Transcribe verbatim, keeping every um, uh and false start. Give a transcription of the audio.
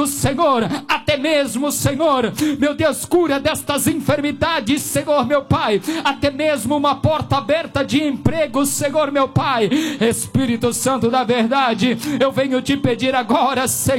Senhor, até mesmo, Senhor, meu Deus, cura destas enfermidades, Senhor, meu Pai, até mesmo uma porta aberta de emprego, Senhor, meu Pai. Espírito Santo da verdade, eu venho te pedir agora, Senhor,